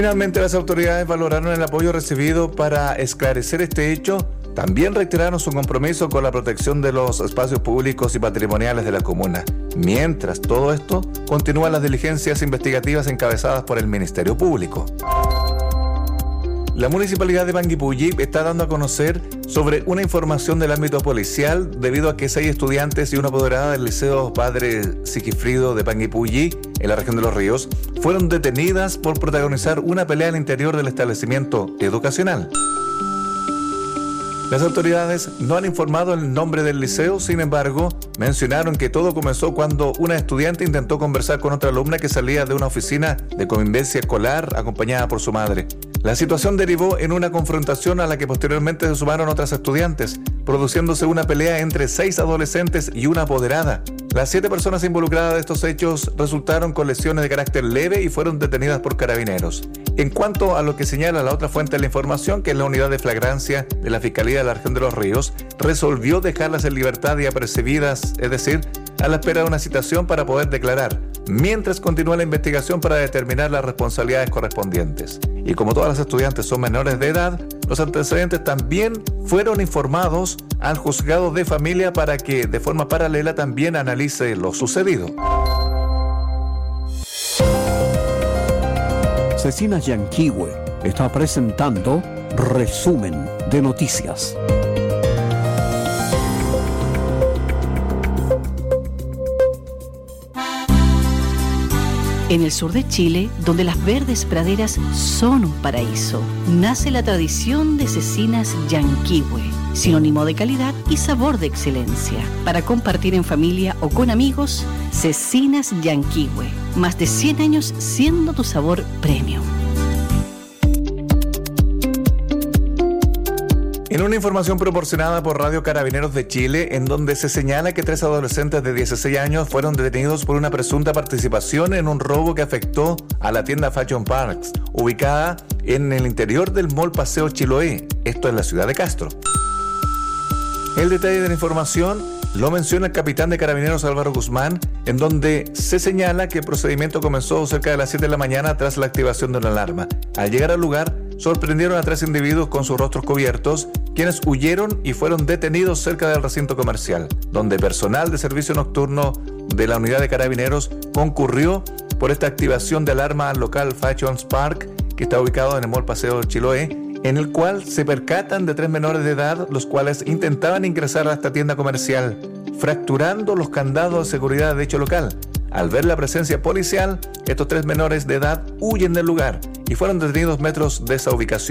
Finalmente, las autoridades valoraron el apoyo recibido para esclarecer este hecho. También reiteraron su compromiso con la protección de los espacios públicos y patrimoniales de la comuna. Mientras todo esto, continúan las diligencias investigativas encabezadas por el Ministerio Público. La Municipalidad de Panguipulli está dando a conocer sobre una información del ámbito policial debido a que 6 estudiantes y una apoderada del Liceo Padre Sigifrido de Panguipulli, en la región de Los Ríos, fueron detenidas por protagonizar una pelea al interior del establecimiento educacional. Las autoridades no han informado el nombre del liceo, sin embargo, mencionaron que todo comenzó cuando una estudiante intentó conversar con otra alumna que salía de una oficina de convivencia escolar acompañada por su madre. La situación derivó en una confrontación a la que posteriormente se sumaron otras estudiantes, produciéndose una pelea entre 6 adolescentes y una apoderada. Las 7 personas involucradas de estos hechos resultaron con lesiones de carácter leve y fueron detenidas por carabineros. En cuanto a lo que señala la otra fuente de la información, que es la unidad de flagrancia de la Fiscalía de la región de Los Ríos, resolvió dejarlas en libertad y apercibidas, es decir, a la espera de una citación para poder declarar, mientras continúa la investigación para determinar las responsabilidades correspondientes. Y como todas las estudiantes son menores de edad, los antecedentes también fueron informados al juzgado de familia para que de forma paralela también analice lo sucedido. Cecinas Yanquihue está presentando Resumen de Noticias. En el sur de Chile, donde las verdes praderas son un paraíso, nace la tradición de Cecinas Yanquihue, sinónimo de calidad y sabor de excelencia. Para compartir en familia o con amigos, Cecinas Yanquihue, más de 100 años siendo tu sabor premium. En una información proporcionada por Radio Carabineros de Chile, en donde se señala que 3 adolescentes de 16 años fueron detenidos por una presunta participación en un robo que afectó a la tienda Fashion Parks, ubicada en el interior del Mall Paseo Chiloé, esto en la ciudad de Castro. El detalle de la información lo menciona el capitán de Carabineros Álvaro Guzmán, en donde se señala que el procedimiento comenzó cerca de las 7 de la mañana tras la activación de una alarma. Al llegar al lugar, sorprendieron a 3 individuos con sus rostros cubiertos, quienes huyeron y fueron detenidos cerca del recinto comercial, donde personal de servicio nocturno de la unidad de Carabineros concurrió por esta activación de alarma al local Fashion Park, que está ubicado en el Mall Paseo Chiloé, en el cual se percatan de 3 menores de edad, los cuales intentaban ingresar a esta tienda comercial, fracturando los candados de seguridad de dicho local. Al ver la presencia policial, estos 3 menores de edad huyen del lugar y fueron detenidos metros de esa ubicación.